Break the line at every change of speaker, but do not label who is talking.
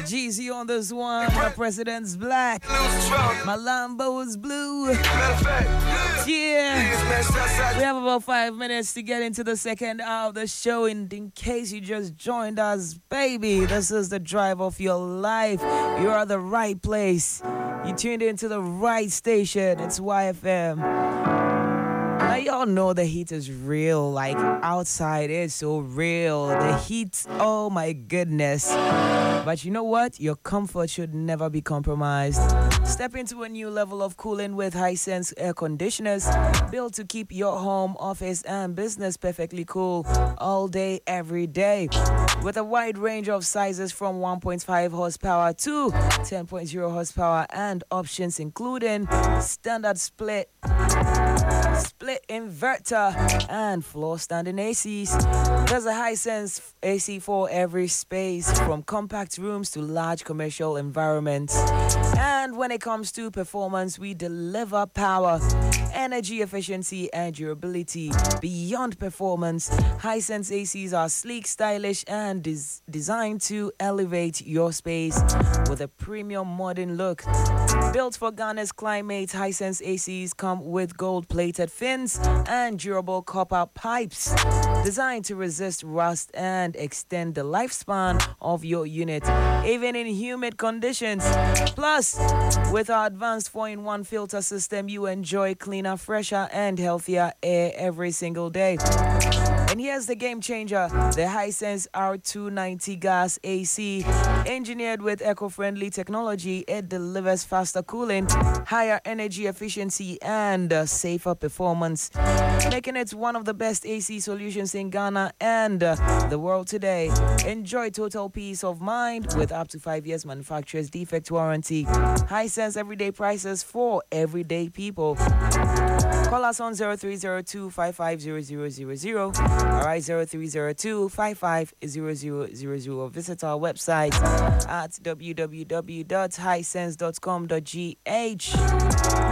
Jeezy on this one. My president's black. My Lambo is blue. Yeah. We have about 5 minutes to get into the second hour of the show. And in case you just joined us, baby, this is the drive of your life. You're at the right place. You tuned into the right station. It's YFM. Now, y'all know the heat is real. Like, outside is so real. The heat, oh my goodness. But you know what? Your comfort should never be compromised. Step into a new level of cooling with Hisense air conditioners, built to keep your home, office, and business perfectly cool all day, every day. With a wide range of sizes from 1.5 horsepower to 10.0 horsepower and options including standard split inverter and floor standing ACs. There's a Hisense AC for every space, from compact rooms to large commercial environments. And when it comes to performance, we deliver power, energy efficiency, and durability. Beyond performance, Hisense ACs are sleek, stylish, and designed to elevate your space with a premium modern look. Built for Ghana's climate, Hisense ACs come with gold-plated fins and durable copper pipes designed to resist rust and extend the lifespan of your unit, even in humid conditions. Plus, with our advanced 4-in-1 filter system, you enjoy cleaner, fresher, and healthier air every single day. And here's the game changer, the Hisense R290 gas AC. Engineered with eco-friendly technology, it delivers faster cooling, higher energy efficiency, and safer performance, making it one of the best AC solutions in Ghana and the world today. Enjoy total peace of mind with up to 5 years manufacturer's defect warranty. Hisense everyday prices for everyday people. Call us on 0302 550000. Alright, 0302 550000, or visit our website at www.hisense.com.gh.